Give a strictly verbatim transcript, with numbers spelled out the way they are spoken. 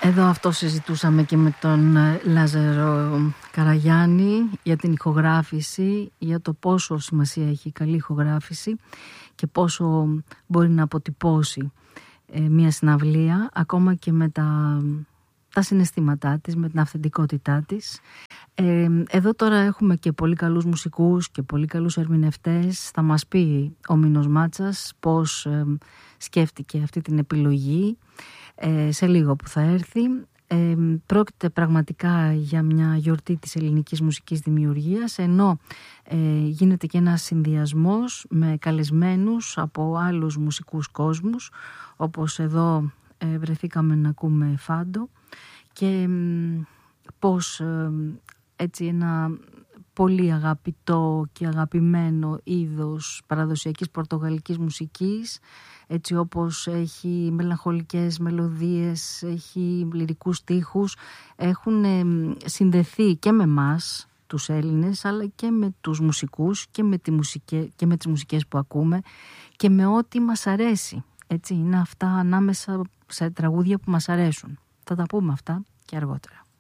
Εδώ αυτό συζητούσαμε και με τον Λάζαρο Καραγιάννη για την ηχογράφηση, για το πόσο σημασία έχει η καλή ηχογράφηση και πόσο μπορεί να αποτυπώσει ε, μια συναυλία, ακόμα και με τα, τα συναισθήματά της, με την αυθεντικότητά της. Ε, εδώ τώρα έχουμε και πολύ καλούς μουσικούς και πολύ καλούς ερμηνευτές. Θα μας πει ο Μίνος Μάτσας πώς ε, σκέφτηκε αυτή την επιλογή ε, σε λίγο που θα έρθει. Ε, πρόκειται πραγματικά για μια γιορτή της ελληνικής μουσικής δημιουργίας, ενώ ε, γίνεται και ένας συνδυασμός με καλεσμένους από άλλους μουσικούς κόσμους, όπως εδώ ε, βρεθήκαμε να ακούμε φάντο, και ε, πώς ε, έτσι ένα πολύ αγαπητό και αγαπημένο είδος παραδοσιακής πορτογαλικής μουσικής, έτσι όπως έχει μελαγχολικές μελωδίες, έχει λυρικούς στίχους, έχουν συνδεθεί και με μας τους Έλληνες, αλλά και με τους μουσικούς και με, τη μουσική, και με τις μουσικές που ακούμε και με ό,τι μας αρέσει. Έτσι, είναι αυτά ανάμεσα σε τραγούδια που μας αρέσουν. Θα τα πούμε αυτά και αργότερα.